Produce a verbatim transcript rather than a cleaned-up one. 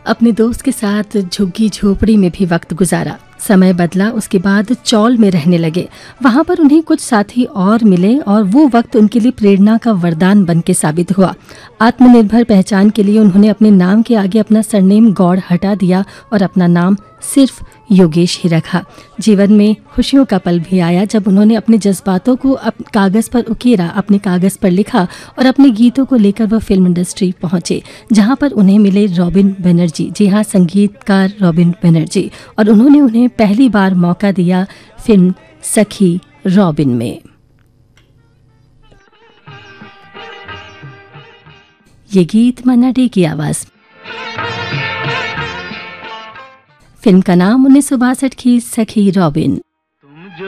अपने दोस्त के साथ झुग्गी झोपड़ी में भी वक्त गुजारा। समय बदला, उसके बाद चौल में रहने लगे। वहां पर उन्हें कुछ साथी और मिले और वो वक्त उनके लिए प्रेरणा का वरदान बन के साबित हुआ। आत्मनिर्भर पहचान के लिए उन्होंने अपने नाम के आगे अपना सरनेम गौड़ हटा दिया और अपना नाम सिर्फ योगेश ही रखा। जीवन में खुशियों का पल भी आया जब उन्होंने अपने जज्बातों को कागज पर उकेरा, अपने कागज पर लिखा और अपने गीतों को लेकर वह फिल्म इंडस्ट्री पहुंचे, जहां पर उन्हें मिले रॉबिन बनर्जी। जी हाँ, संगीतकार रॉबिन बनर्जी, और उन्होंने उन्हें पहली बार मौका दिया फिल्म सखी रॉबिन में। ये गीत मन्ना डे की आवाज। फिल्म का नाम उन्नीस सौ बासठ की सखी रॉबिन।